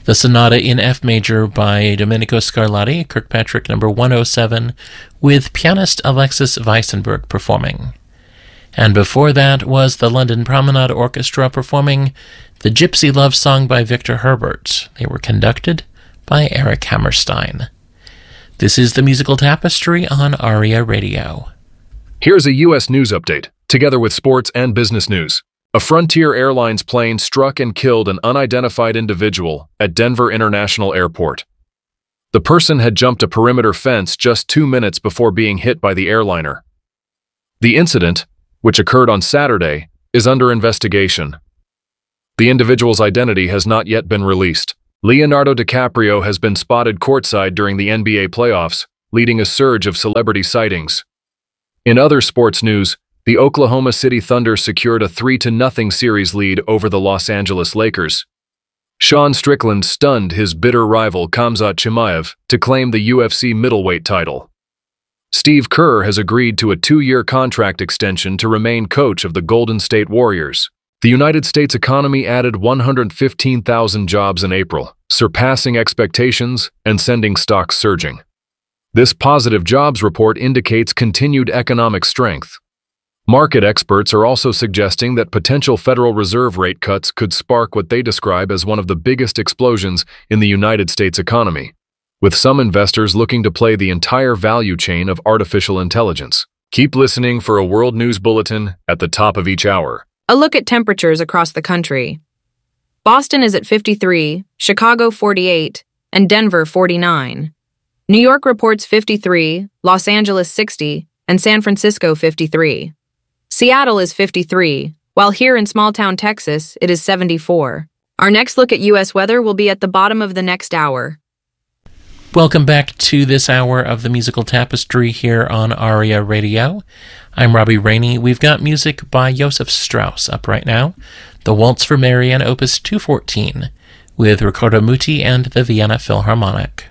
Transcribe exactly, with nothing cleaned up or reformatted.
The Sonata in F Major by Domenico Scarlatti, Kirkpatrick number one oh seven, with pianist Alexis Weissenberg performing. And before that was the London Promenade Orchestra performing the Gypsy Love Song by Victor Herbert. They were conducted by Eric Hammerstein. This is the Musical Tapestry on ARIA Radio. Here's a U S news update, together with sports and business news. A Frontier Airlines plane struck and killed an unidentified individual at Denver International Airport. The person had jumped a perimeter fence just two minutes before being hit by the airliner. The incident, which occurred on Saturday, is under investigation. The individual's identity has not yet been released. Leonardo DiCaprio has been spotted courtside during the N B A playoffs, leading a surge of celebrity sightings. In other sports news, the Oklahoma City Thunder secured a three to nothing series lead over the Los Angeles Lakers. Sean Strickland stunned his bitter rival Khamzat Chimaev to claim the U F C middleweight title. Steve Kerr has agreed to a two-year contract extension to remain coach of the Golden State Warriors. The United States economy added one hundred fifteen thousand jobs in April, surpassing expectations and sending stocks surging. This positive jobs report indicates continued economic strength. Market experts are also suggesting that potential Federal Reserve rate cuts could spark what they describe as one of the biggest explosions in the United States economy, with some investors looking to play the entire value chain of artificial intelligence. Keep listening for a World News Bulletin at the top of each hour. A look at temperatures across the country. Boston is at fifty-three, Chicago forty-eight, and Denver forty-nine. New York reports fifty-three, Los Angeles sixty, and San Francisco fifty-three. Seattle is fifty-three, while here in small-town Texas, it is seventy-four. Our next look at U S weather will be at the bottom of the next hour. Welcome back to this hour of the Musical Tapestry here on ARIA Radio. I'm Robbie Rainey. We've got music by Joseph Strauss up right now. The Waltz for Marianne, Opus two fourteen, with Riccardo Muti and the Vienna Philharmonic.